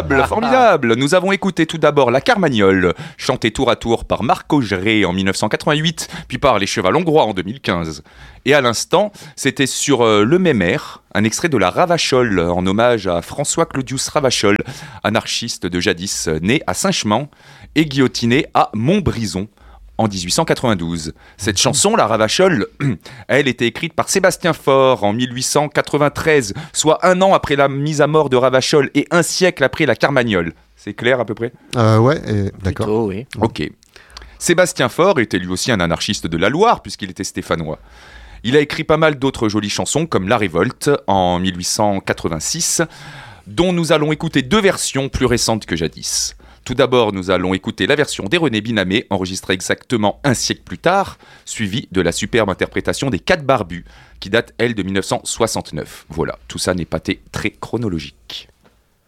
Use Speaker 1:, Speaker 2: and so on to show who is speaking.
Speaker 1: Formidable. Nous avons écouté tout d'abord La Carmagnole, chantée tour à tour par Marco Géré en 1988, puis par les Chevals Hongrois en 2015. Et à l'instant, c'était sur le même air, un extrait de La Ravachole, en hommage à François Claudius Ravachol, anarchiste de jadis, né à Saint-Chamand et guillotiné à Montbrison en 1892. Cette chanson, La Ravachole, elle était écrite par Sébastien Faure en 1893, soit un an après la mise à mort de Ravachol et un siècle après La Carmagnole. C'est clair à peu près ?
Speaker 2: Ouais, d'accord.
Speaker 3: Plutôt, oui.
Speaker 1: Ok. Sébastien Faure était lui aussi un anarchiste de la Loire, puisqu'il était stéphanois. Il a écrit pas mal d'autres jolies chansons, comme La Révolte, en 1886, dont nous allons écouter 2 versions plus récentes que jadis. Tout d'abord, nous allons écouter la version d'René Binamé, enregistrée exactement un siècle plus tard, suivie de la superbe interprétation des 4 Barbus, qui date, elle, de 1969. Voilà, tout ça n'est pas très chronologique.